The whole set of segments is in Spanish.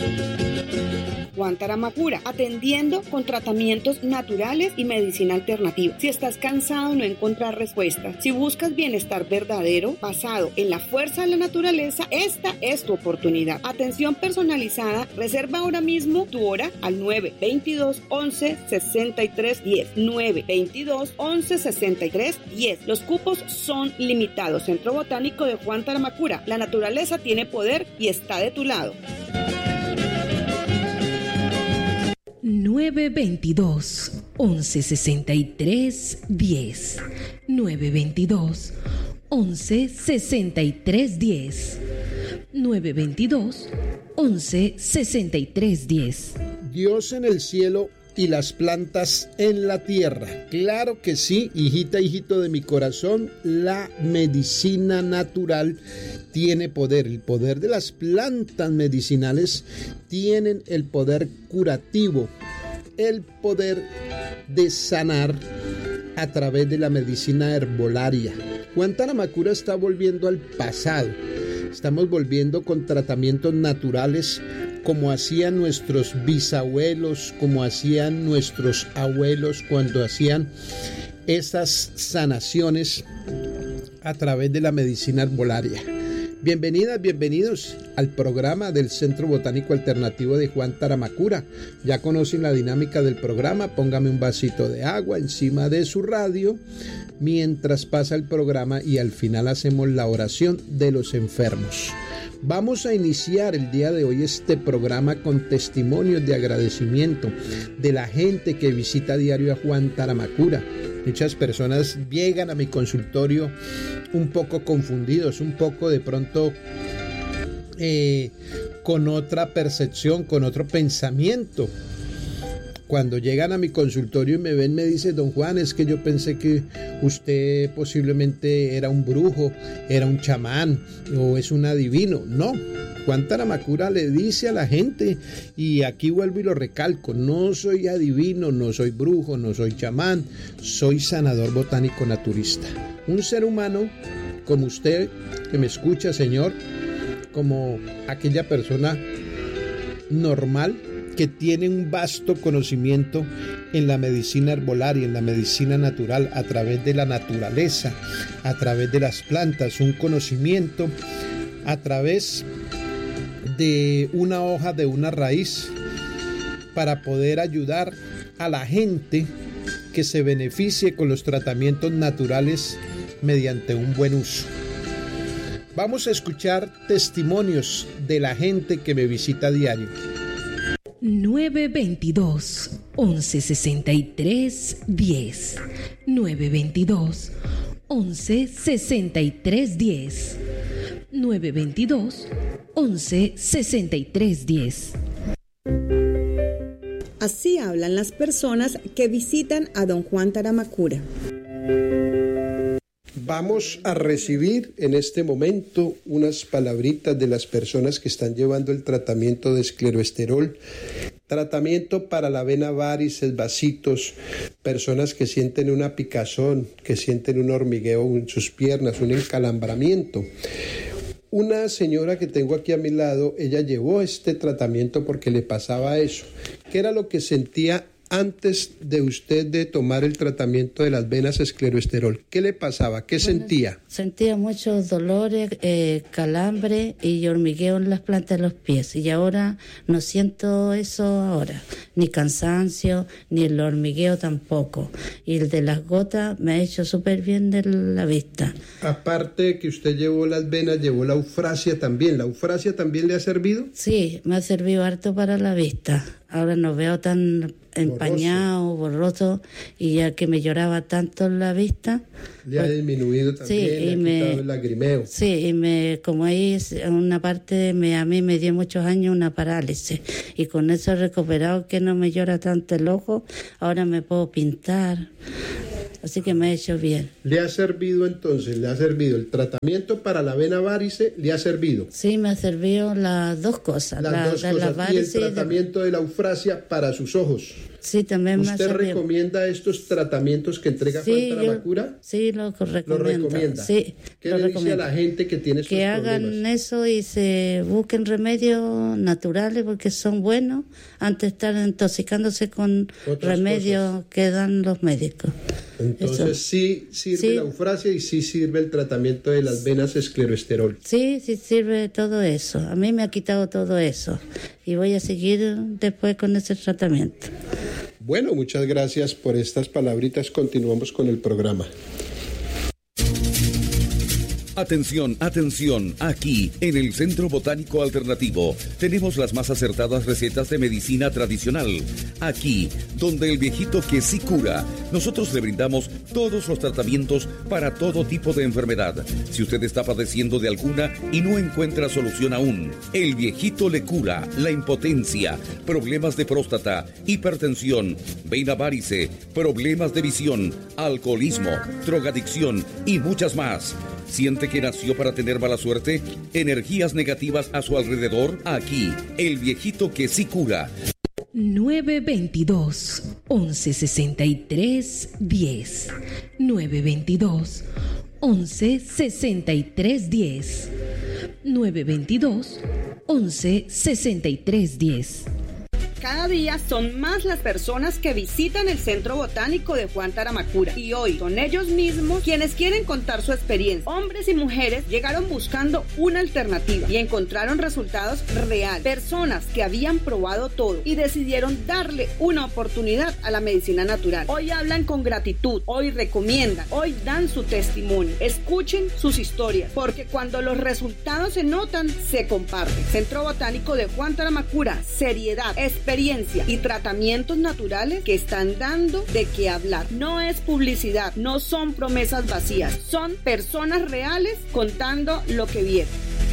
Juan Taramakura, atendiendo con tratamientos naturales y medicina alternativa. Si estás cansado de no encontrar respuestas, si buscas bienestar verdadero basado en la fuerza de la naturaleza, esta es tu oportunidad. Atención personalizada, reserva ahora mismo tu hora al 922-11-63-10. 922-11-63-10. Los cupos son limitados. Centro Botánico de Juan Taramakura. La naturaleza tiene poder y está de tu lado. 922-11-63-10. 922-11-63-10. 922-11-63-10. Dios en el cielo y las plantas en la tierra. Claro que sí, hijita, hijito de mi corazón, la medicina natural tiene poder. El poder de las plantas medicinales tienen el poder curativo, el poder de sanar a través de la medicina herbolaria. Juan Taramakura está volviendo al pasado. Estamos volviendo con tratamientos naturales como hacían nuestros bisabuelos, como hacían nuestros abuelos cuando hacían esas sanaciones a través de la medicina herbolaria. Bienvenidas, bienvenidos al programa del Centro Botánico Alternativo de Juan Taramakura. Ya conocen la dinámica del programa, póngame un vasito de agua encima de su radio mientras pasa el programa y al final hacemos la oración de los enfermos. Vamos a iniciar el día de hoy este programa con testimonios de agradecimiento de la gente que visita diario a Juan Taramakura. Muchas personas llegan a mi consultorio un poco confundidos, un poco de pronto con otra percepción, con otro pensamiento. Cuando llegan a mi consultorio y me ven, me dice: don Juan, es que yo pensé que usted posiblemente era un brujo, era un chamán o es un adivino. No, Juan Taramakura le dice a la gente, y aquí vuelvo y lo recalco, no soy adivino, no soy brujo, no soy chamán, soy sanador botánico naturista. Un ser humano como usted que me escucha, señor, como aquella persona normal que tiene un vasto conocimiento en la medicina herbolaria, en la medicina natural, a través de la naturaleza, a través de las plantas, un conocimiento a través de una hoja, de una raíz, para poder ayudar a la gente que se beneficie con los tratamientos naturales mediante un buen uso. Vamos a escuchar testimonios de la gente que me visita a diario. 922-11-63-10. 922-11-63-10. 922-11-63-10. Así hablan las personas que visitan a don Juan Taramakura. Vamos a recibir en este momento unas palabritas de las personas que están llevando el tratamiento de escleroesterol, tratamiento para la vena varices, vasitos, personas que sienten una picazón, que sienten un hormigueo en sus piernas, un encalambramiento. Una señora que tengo aquí a mi lado, ella llevó este tratamiento porque le pasaba eso. ¿Qué era lo que sentía antes de usted de tomar el tratamiento de las venas escleroesterol? ¿Qué le pasaba? ¿Qué sentía? Sentía muchos dolores, calambre y hormigueo en las plantas de los pies. Y ahora no siento eso ahora. Ni cansancio, ni el hormigueo tampoco. Y el de las gotas me ha hecho súper bien de la vista. Aparte de que usted llevó las venas, llevó la eufrasia también. ¿La eufrasia también le ha servido? Sí, me ha servido harto para la vista. Ahora no veo tan empañado, borroso, y ya que me lloraba tanto en la vista. Le ha disminuido también, sí, le ha quitado el lagrimeo. Sí, y como ahí en una parte a mí me dio muchos años una parálisis, y con eso he recuperado que no me llora tanto el ojo, ahora me puedo pintar. Así que me ha hecho bien. ¿Le ha servido entonces? ¿Le ha servido el tratamiento para la vena varice? ¿Le ha servido? Sí, me ha servido las dos cosas. Las dos cosas. ¿Y el tratamiento de la eufrasia para sus ojos? Sí, también me ¿Usted recomienda estos tratamientos que entrega Juan Taramacura? Sí, lo recomiendo. ¿Lo recomienda? Sí. ¿Qué le dice a la gente que tiene estos problemas? Que hagan eso y se busquen remedios naturales porque son buenos antes de estar intoxicándose con otras remedios cosas que dan los médicos. Entonces eso. Sí sirve la eufrasia y sí sirve el tratamiento de las venas escleroesterol. Sí sirve todo eso. A mí me ha quitado todo eso y voy a seguir después con ese tratamiento. Bueno, muchas gracias por estas palabritas. Continuamos con el programa. Atención, atención, aquí en el Centro Botánico Alternativo tenemos las más acertadas recetas de medicina tradicional. Aquí, donde el viejito que sí cura, nosotros le brindamos todos los tratamientos para todo tipo de enfermedad. Si usted está padeciendo de alguna y no encuentra solución aún, el viejito le cura la impotencia, problemas de próstata, hipertensión, vena varice, problemas de visión, alcoholismo, drogadicción y muchas más. ¿Siente que nació para tener mala suerte? ¿Energías negativas a su alrededor? Aquí, el viejito que sí cura. 922 1163 10 922 1163 10 922 1163 10. Cada día son más las personas que visitan el Centro Botánico de Juan Taramacura y hoy son ellos mismos quienes quieren contar su experiencia. Hombres y mujeres llegaron buscando una alternativa y encontraron resultados reales. Personas que habían probado todo y decidieron darle una oportunidad a la medicina natural. Hoy hablan con gratitud, hoy recomiendan, hoy dan su testimonio. Escuchen sus historias, porque cuando los resultados se notan, se comparten. Centro Botánico de Juan Taramacura, seriedad, experiencia y tratamientos naturales que están dando de qué hablar. No es publicidad, no son promesas vacías, son personas reales contando lo que vieron.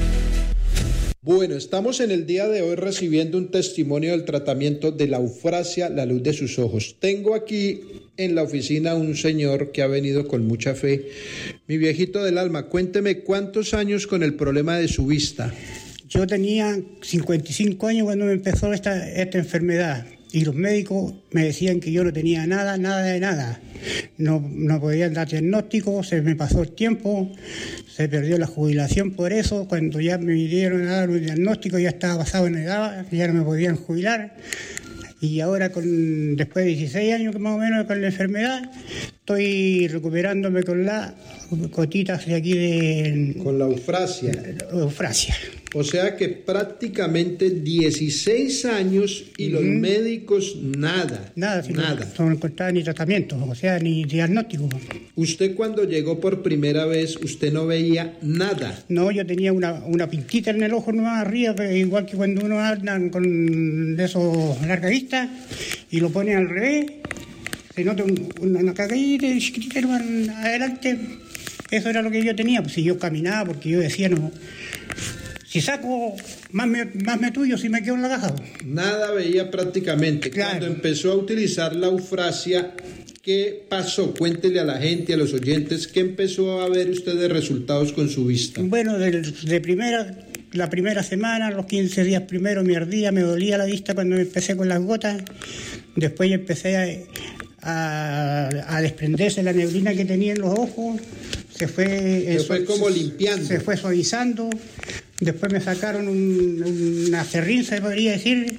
Bueno, estamos en el día de hoy recibiendo un testimonio del tratamiento de la eufrasia, la luz de sus ojos. Tengo aquí en la oficina un señor que ha venido con mucha fe. Mi viejito del alma, cuénteme cuántos años con el problema de su vista. Yo tenía 55 años cuando me empezó esta enfermedad y los médicos me decían que yo no tenía nada de nada. No podían dar diagnóstico, se me pasó el tiempo, se perdió la jubilación por eso. Cuando ya me vinieron a dar un diagnóstico ya estaba pasado en edad, ya no me podían jubilar. Y ahora, después de 16 años más o menos con la enfermedad, estoy recuperándome con las gotitas de aquí con la eufrasia. Eufrasia. O sea que prácticamente 16 años y los médicos nada. Nada. No encontraba ni tratamiento, o sea, ni diagnóstico. ¿Usted cuando llegó por primera vez, usted no veía nada? No, yo tenía una pintita en el ojo nomás arriba, pero igual que cuando uno anda con esos larga vista y lo pone al revés, se nota una cagadita chiquitita adelante. Eso era lo que yo tenía, pues si yo caminaba, porque yo decía, no, si saco, más me tuyo si me quedo en la caja. Nada veía prácticamente. Claro. Cuando empezó a utilizar la eufrasia, ¿qué pasó? Cuéntele a la gente, a los oyentes, ¿qué empezó a ver usted de resultados con su vista? Bueno, la primera semana, los 15 días primero me ardía, me dolía la vista cuando empecé con las gotas. Después empecé a desprenderse la neblina que tenía en los ojos. Se fue como limpiando. Se fue suavizando. Después me sacaron una cerrín, se podría decir.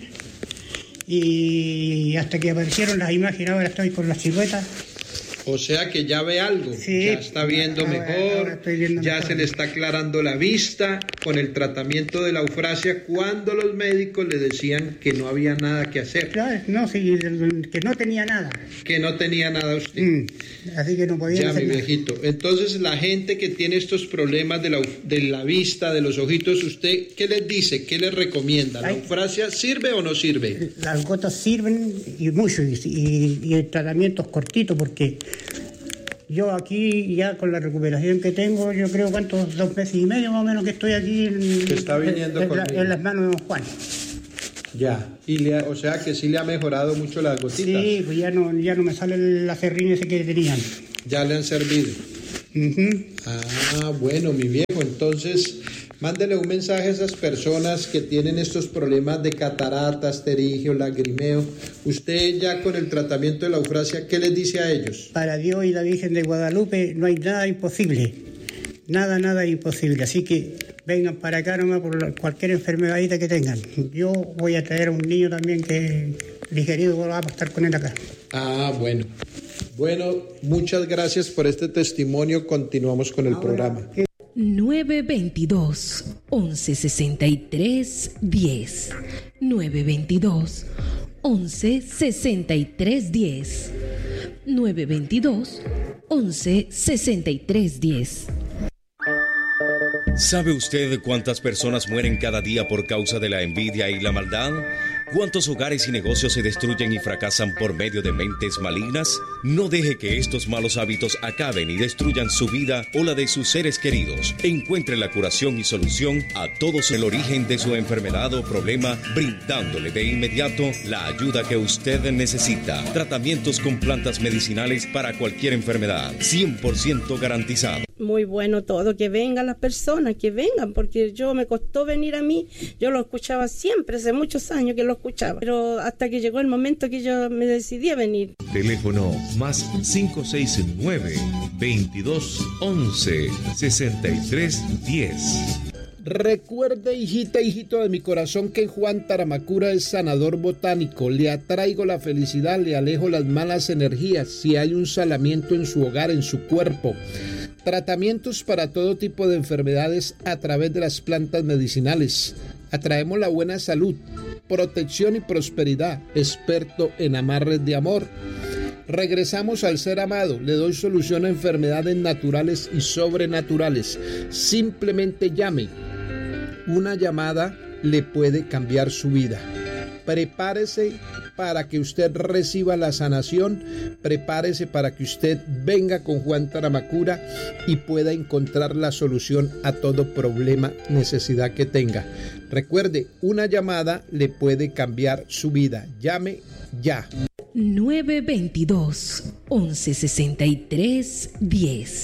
Y hasta que aparecieron las imágenes, ahora estoy con las siluetas. O sea que ya ve algo, sí, ya está viendo mejor, ya mejor. Se le está aclarando la vista con el tratamiento de la eufrasia cuando los médicos le decían que no había nada que hacer. Claro, no, sí, que no tenía nada. Que no tenía nada usted. Así que no podía hacer nada. Ya, mi viejito. Entonces, la gente que tiene estos problemas de la vista, de los ojitos, ¿usted qué les dice? ¿Qué les recomienda? ¿La eufrasia sirve o no sirve? Las gotas sirven y mucho, y el tratamiento es cortito porque yo aquí ya con la recuperación que tengo, yo creo 2 meses y medio más o menos que estoy aquí en las manos de don Juan. Ya, o sea que sí le ha mejorado mucho las gotitas. Sí, pues ya no me sale la serrín ese que tenían. Ya le han servido. Uh-huh. Ah, bueno, mi viejo, entonces Mándele un mensaje a esas personas que tienen estos problemas de cataratas, terigio, lagrimeo. Usted ya con el tratamiento de la eufrasia, ¿qué les dice a ellos? Para Dios y la Virgen de Guadalupe no hay nada imposible. Nada imposible. Así que vengan para acá nomás por cualquier enfermedadita que tengan. Yo voy a traer a un niño también que ligerido va a estar con él acá. Ah, bueno. Bueno, muchas gracias por este testimonio. Continuamos con el programa. 922-1163-10. 922-1163-10. 922-1163-10. ¿Sabe usted cuántas personas mueren cada día por causa de la envidia y la maldad? ¿Cuántos hogares y negocios se destruyen y fracasan por medio de mentes malignas? No deje que estos malos hábitos acaben y destruyan su vida o la de sus seres queridos. Encuentre la curación y solución a todos el origen de su enfermedad o problema, brindándole de inmediato la ayuda que usted necesita. Tratamientos con plantas medicinales para cualquier enfermedad, 100% garantizado. Muy bueno todo, que vengan las personas, que vengan, porque me costó venir a mí, yo lo escuchaba siempre, hace muchos años que lo escuchaba, pero hasta que llegó el momento que yo me decidí a venir. Teléfono más 569-2211-6310. Recuerde, hijita, hijito de mi corazón, que Juan Taramacura es sanador botánico. Le atraigo la felicidad, le alejo las malas energías. Si hay un salamiento en su hogar, en su cuerpo, tratamientos para todo tipo de enfermedades a través de las plantas medicinales. Atraemos la buena salud, protección y prosperidad. Experto en amarres de amor. Regresamos al ser amado. Le doy solución a enfermedades naturales y sobrenaturales. Simplemente llame. Una llamada le puede cambiar su vida. Prepárese para que usted reciba la sanación. Prepárese para que usted venga con Juan Taramacura y pueda encontrar la solución a todo problema, necesidad que tenga. Recuerde, una llamada le puede cambiar su vida. Llame ya. 922-1163-10.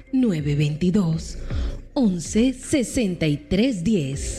922-1163-10.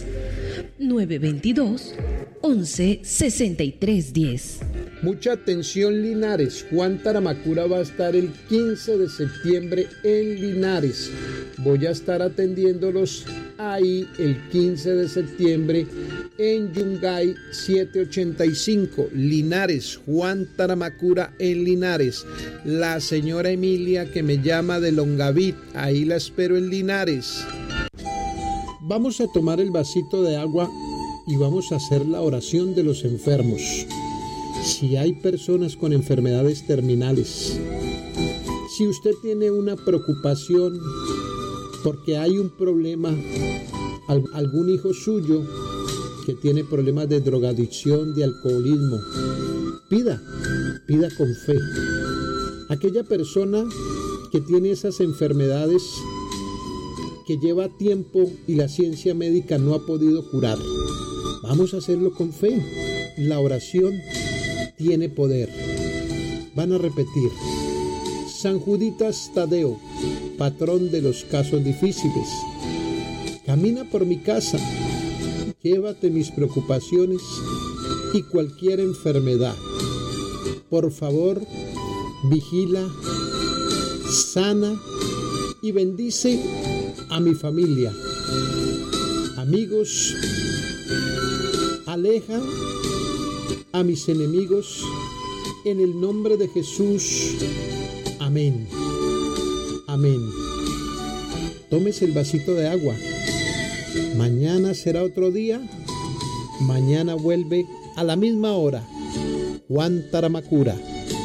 922-1163-10. Mucha atención, Linares. Juan Taramacura va a estar el 15 de septiembre en Linares. Voy a estar atendiéndolos ahí el 15 de septiembre en Yungay 785, Linares. Juan Taramacura en Linares. La señora Emilia, que me llama de Longavit, ahí la espero en Linares. Vamos a tomar el vasito de agua y vamos a hacer la oración de los enfermos. Si hay personas con enfermedades terminales, si usted tiene una preocupación porque hay un problema, algún hijo suyo que tiene problemas de drogadicción, de alcoholismo, pida con fe. Aquella persona que tiene esas enfermedades que lleva tiempo y la ciencia médica no ha podido curar, vamos a hacerlo con fe. La oración tiene poder. Van a repetir: San Juditas Tadeo, patrón de los casos difíciles, camina por mi casa, llévate mis preocupaciones y cualquier enfermedad. Por favor, vigila, sana y bendice a mi familia, amigos, aleja a mis enemigos, en el nombre de Jesús. Amén. Amén. Tómese el vasito de agua. Mañana será otro día. Mañana vuelve a la misma hora. Juan Taramacura.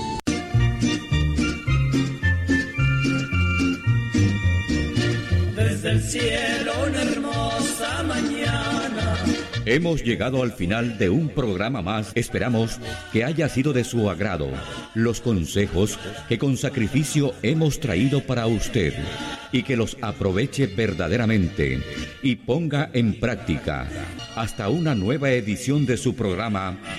Desde el cielo una hermosa mañana. Hemos llegado al final de un programa más. Esperamos que haya sido de su agrado los consejos que con sacrificio hemos traído para usted y que los aproveche verdaderamente y ponga en práctica. Hasta una nueva edición de su programa